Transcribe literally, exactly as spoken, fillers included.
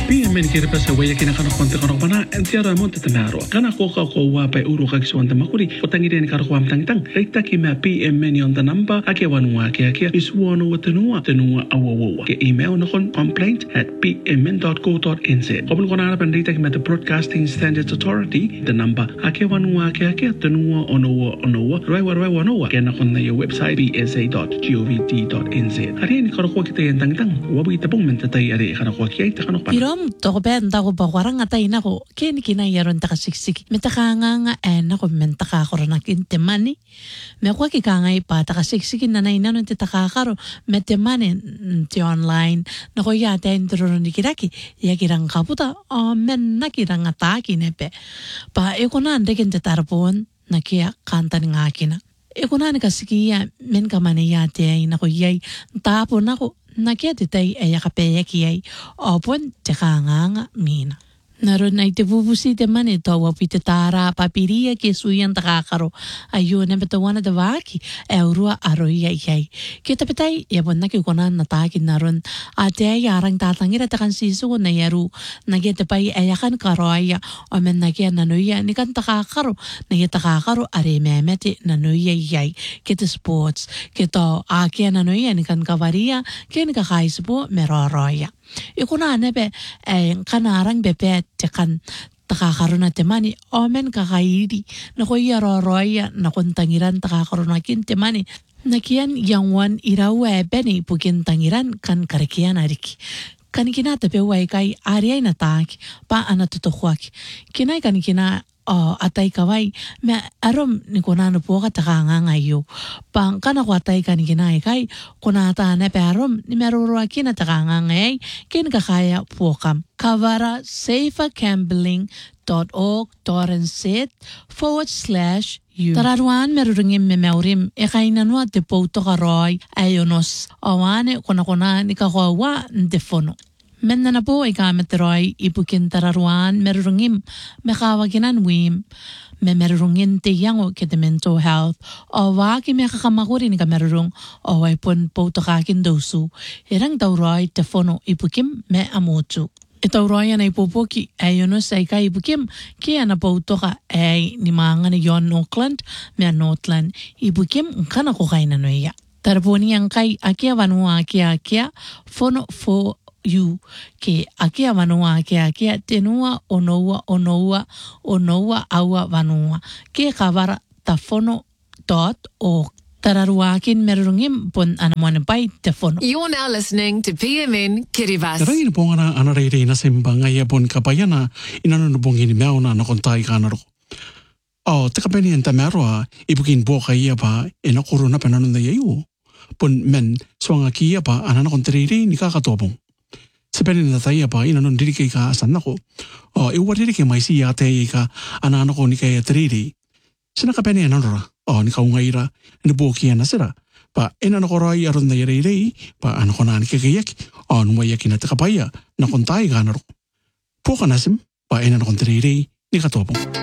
Pia men kira pa sa waya kina kana konti kana pana entiara monte tamaro kana ko ka ko wa pa uru ka kiswan tamakuri utangi den karo kwam tang tang rekta ki ma P M men on the number ake wanwa ke ake is wono watanua tanua awawa ke email no kon complaint at p m n dot co dot n z obul kona na pandita ki ma the Broadcasting Standards Authority the number ake wanwa ke ake tanua onowa onowa roi wa roi wanowa ke na kon na your website b s a dot gov dot n z ari ni karo ko kita yan tang tang wabu itabong men tatay ari kana ko ki ta kana pa Pirom to ben da ko ba warang atay na ko ken kina yaron ta siksik metaka nga en ako mentaka ko na kintemani me ko ki kangay pa ta siksik na nay nanon ti takakaro metemani ti online na ko ya ta intro ni kiraki ya kirang kaputa o men na kirang ataki nepe pa e ko na ndeken ti tarpon na kia kanta ni ngakina e ko na ni kasikiya men kamane ya te na ko yai tapo na ko Nakia titay ay akapaya kiyay opon tsakanganga mina. Naroon ay tibubusi teman ito wapita tara papiria kesuyan takakaro ayun na betawan na dawaki eurua aroy ay ay kita pitay yapon na kikunan natakin naroon ate ay arang tatangira takan siso na yaru nagyata pa'y ayakan karoya o men nagya nanuya ni kan takakaro nagyata kakaro are memeti nanuya ay kita sports kita akya nanuya ni kan kavaria kaya nikakaispo meroroya Iko na nebe eh, kanarang bebe tekan takakaroon na temani omen kakaidi na ko yaroroya na kuntangiran takakaroon na kintemani nakian yangwan irawe beni pukin tangiran kan karikian ariki kan kina tape wai kai ariay na taki pa anatutukwaki kinay kan kina Oh, atay kaway, me arom ni kunano po ka takanga ngayo. Pang kana ko atay ka ni kinay kay, kunata na perom ni merurua kina takanga ngay, kin kakaya po kam. Kavara safeacambling.org.nz forward slash you. Tararuan merurungim me meurim, e kainanwa te po to karoy, ayonos, awane kuna-kuna ni kawawa ndefono. Men na po ay kameteroy ipukin tararuan merurungim mekawaginan wim me merurungin te yango kete mental health o waki me kakamakurin ka merurung o ay pun po tokakin dosu irang tauroy tefono ipukim me amutu. Itauroy na ipupuki ay yun sa ika ipukim kaya na po toka ay ni mga ni yon Auckland me Northland ipukim kana ko kay nanoya. Tarpuni ang kay akia vanua akia akia fono fo you ke akia vanua akia akia tenua onoua onoua onoua aua vanua ke kavara tafono dot org tararuakin merungim pun anamuan pai tafono. You're now listening to P M N Kiribati. Rai po nga na anaray na simbanga yapon kapayana inanunubong hinimaw na nakontay ka na ro. Oh, teka pa niyan tamero ha, ibukin po kaya pa inakuro na pananong na yayo. Pun men swanga kiya pa ananakontriri ni kakatobong. Sabihin na tayo pa, inanon diri kay ka asan ako. O, iwa diri kay may siya tayo ka, anano ko ni kaya triri. Sinakapen niya nanora, o, ni kaungayra, nabukiyan na sila. Pa, inano ko ray aron na yari pa, ano ko na ni kakayak, o, numayakin na takapaya, nakuntay ka naro. Po ka nasim, pa, inano kong triri, ni katopong.